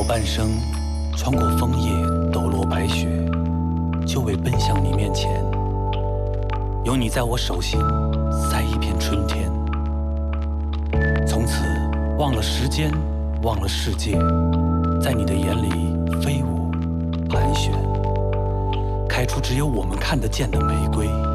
后半生，穿过枫叶抖落白雪，就为奔向你面前。有你在我手心，塞一片春天。从此忘了时间，忘了世界，在你的眼里飞舞盘旋，开出只有我们看得见的玫瑰。